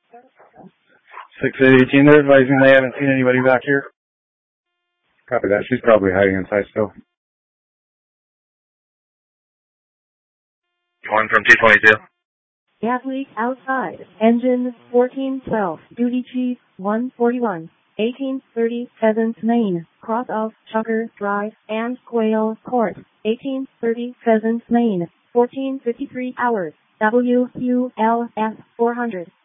618, they're advising they haven't seen anybody back here. Copy that. She's probably hiding inside still. One from 222. Gas leak outside. Engine 1412. Duty Chief 141. 1830 Main. Cross of Chucker Drive and Quail Court. 1830 Main. 1453 hours. WQLF 400.